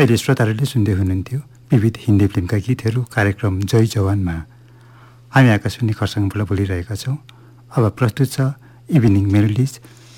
अहिले श्रोताहरूले सुन्दै हुनुहुन्थ्यो विविध हिन्दी फिल्मका गीतहरू कार्यक्रम जय जवानमा। हामी आकाशवाणी खरसाङबाट बोलिरहेका छौँ। अब प्रस्तुत छ इभिनिङ मेलोडिज